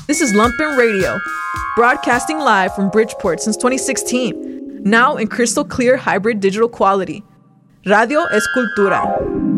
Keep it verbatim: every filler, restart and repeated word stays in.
This is Lumpen Radio, broadcasting live from Bridgeport since twenty sixteen, now in crystal clear hybrid digital quality. Radio es cultura.